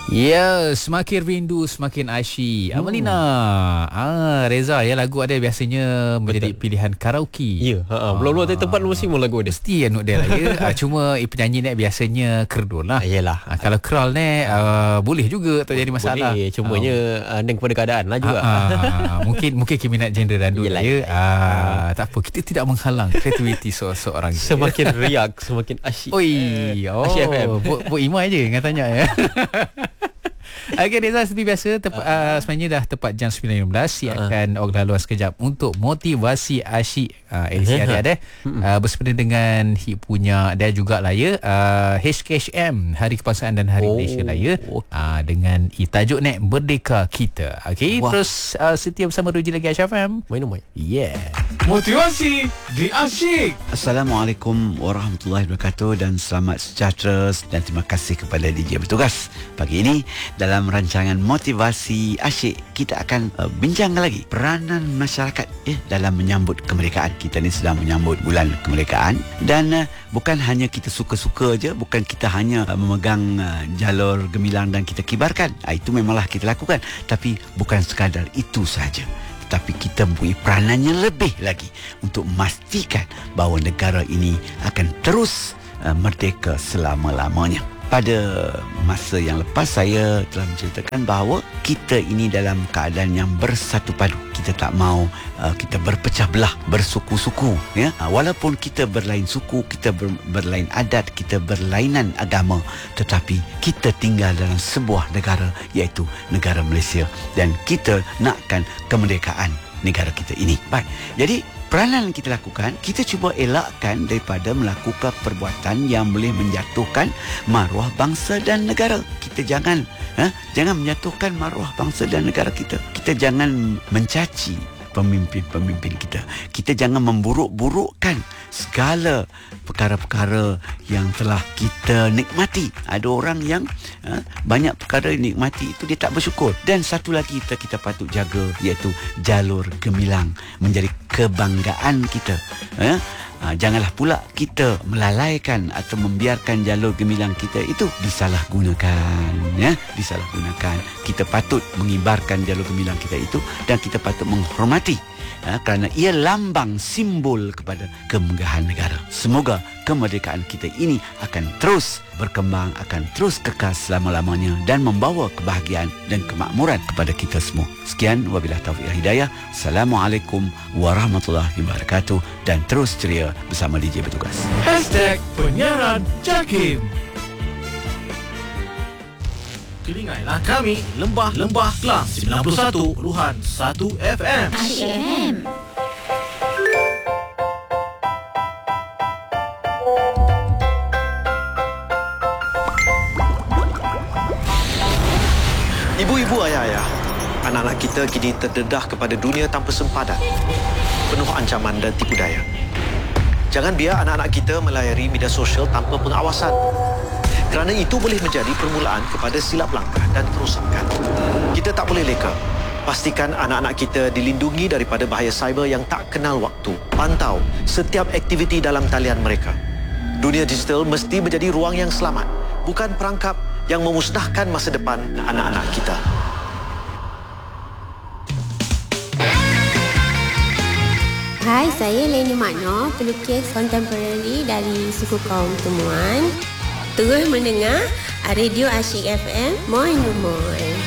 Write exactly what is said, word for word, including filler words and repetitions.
Ya, semakin rindu semakin asyik. Hmm. Amalina. Ah, Reza, ya lagu ada biasanya menjadi Betul. pilihan karaoke. Ya, ha, belum-belum ada tempat mesti mau lagu dia. Mesti anut dia lah ya. ah, cuma penyanyi ni biasanya kerdul lah. Yalah. Ah, kalau crawl ni uh, boleh juga tak jadi masalah. Boleh, cumanya uh, anda kepada keadaan lah juga. Ah, ah, mungkin mungkin keminat genre dandu lah ya. Ah, tak apa, kita tidak menghalang kreativiti seorang. Semakin riak, semakin asyik. Oi, oh, Asyik F M. Buat Imai je yang tanya ya. Okey Reza, seperti biasa tepat, uh. Uh, sebenarnya dah tepat jam sembilan lima belas. Si akan uh. laluan sekejap untuk motivasi asyik uh, edisi hari ada uh, bersempena dengan Hip punya dan juga lah ya uh, H K H M Hari Kebangsaan dan Hari oh. Malaysia lah ya uh, dengan tajuk nek Merdeka Kita. Okey, terus uh, setia bersama Ruji lagi H F M. Main main. Yeah. Motivasi di asyik. Assalamualaikum warahmatullahi wabarakatuh dan selamat sejahtera dan terima kasih kepada D J bertugas. Pagi ini dalam rancangan Motivasi Asyik kita akan uh, bincang lagi peranan masyarakat eh, dalam menyambut kemerdekaan. Kita ni sedang menyambut bulan kemerdekaan dan uh, bukan hanya kita suka-suka je, bukan kita hanya uh, memegang uh, jalur gemilang dan kita kibarkan. Uh, itu memanglah kita lakukan, tapi bukan sekadar itu sahaja. Tapi kita mempunyai peranannya lebih lagi untuk memastikan bahawa negara ini akan terus uh, merdeka selama-lamanya. Pada masa yang lepas saya telah menceritakan bahawa kita ini dalam keadaan yang bersatu padu. Kita tak mau uh, kita berpecah belah, bersuku-suku ya. Uh, walaupun kita berlain suku, kita ber, berlain adat, kita berlainan agama, tetapi kita tinggal dalam sebuah negara iaitu negara Malaysia dan kita nakkan kemerdekaan negara kita ini. Baik. Jadi peranan yang kita lakukan, kita cuba elakkan daripada melakukan perbuatan yang boleh menjatuhkan maruah bangsa dan negara. Kita jangan ha, jangan menjatuhkan maruah bangsa dan negara kita. Kita jangan mencaci pemimpin-pemimpin kita. Kita jangan memburuk-burukkan segala perkara-perkara yang telah kita nikmati. Ada orang yang ha, banyak perkara nikmati itu dia tak bersyukur. Dan satu lagi kita kita patut jaga iaitu jalur gemilang menjadi kebanggaan kita. Ha? Ha, janganlah pula kita melalaikan atau membiarkan jalur gemilang kita itu disalahgunakan ya, disalahgunakan. Kita patut mengibarkan jalur gemilang kita itu dan kita patut menghormati ha, kerana ia lambang simbol kepada kemegahan negara. Semoga kemerdekaan kita ini akan terus berkembang, akan terus kekal selama-lamanya dan membawa kebahagiaan dan kemakmuran kepada kita semua. Sekian, wabillahi taufiq wal hidayah. Assalamualaikum warahmatullahi wabarakatuh dan terus ceria bersama D J bertugas. Hashtag Penyiaran Jakim. Telingailah kami Lembah Lembah Kelas sembilan puluh satu perpuluhan satu F M. Asyik F M. Ibu-ibu, ayah-ayah, anak-anak kita kini terdedah kepada dunia tanpa sempadan, penuh ancaman dan tipu daya. Jangan biar anak-anak kita melayari media sosial tanpa pengawasan, kerana itu boleh menjadi permulaan kepada silap langkah dan kerosakan. Kita tak boleh leka. Pastikan anak-anak kita dilindungi daripada bahaya cyber yang tak kenal waktu. Pantau setiap aktiviti dalam talian mereka. Dunia digital mesti menjadi ruang yang selamat, bukan perangkap yang memusnahkan masa depan anak-anak kita. Hai, saya Leni Makno, pelukis kontemporari dari suku kaum Temuan. Terus mendengar Radio Asyik F M, Moi Numoi.